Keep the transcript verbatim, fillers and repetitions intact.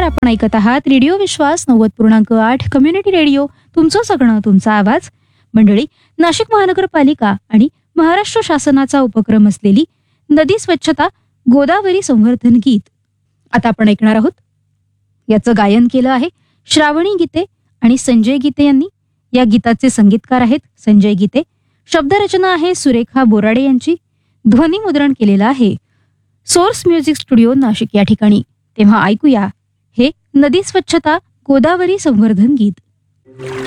आपण ऐकत आहात रेडिओ विश्वास नव्वद पूर्णांक आठ कम्युनिटी रेडिओ, तुमचं सगळं तुमचा आवाज. मंडळी, नाशिक महानगरपालिका आणि महाराष्ट्र शासनाचा उपक्रम असलेली नदी स्वच्छता गोदावरी संवर्धन गीत आता आपण ऐकणार आहोत. याचं गायन केलं आहे श्रावणी गीते आणि संजय गीते यांनी. या गीताचे संगीतकार आहेत संजय गीते. शब्दरचना आहे सुरेखा बोराडे यांची. ध्वनी मुद्रण केलेलं आहे सोर्स म्युझिक स्टुडिओ नाशिक या ठिकाणी. तेव्हा ऐकूया हे नदी स्वच्छता गोदावरी संवर्धन गीत.